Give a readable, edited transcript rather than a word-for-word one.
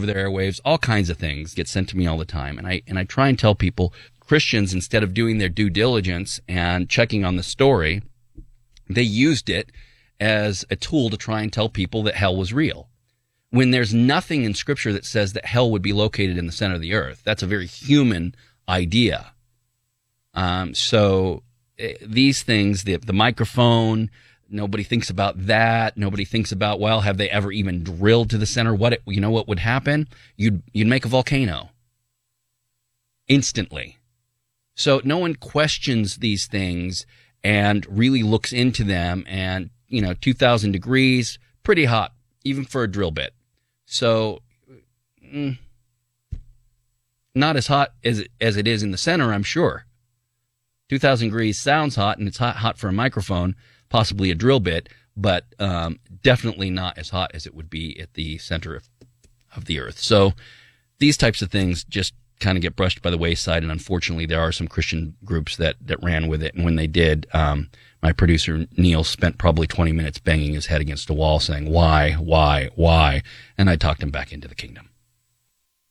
over their airwaves, all kinds of things get sent to me all the time. And I try and tell people, Christians, instead of doing their due diligence and checking on the story, they used it as a tool to try and tell people that hell was real. When there's nothing in Scripture that says that hell would be located in the center of the earth. That's a very human idea. So these things, the microphone, nobody thinks about that. Nobody thinks about, well, have they ever even drilled to the center? What would happen? You'd make a volcano instantly. So no one questions these things and really looks into them. And 2,000 degrees, pretty hot, even for a drill bit. So, not as hot as it is in the center, I'm sure. 2,000 degrees sounds hot, and it's hot for a microphone, possibly a drill bit, but definitely not as hot as it would be at the center of the earth. So, these types of things just kind of get brushed by the wayside, and unfortunately, there are some Christian groups that ran with it, and when they did, my producer, Neil, spent probably 20 minutes banging his head against a wall saying, why? And I talked him back into the kingdom.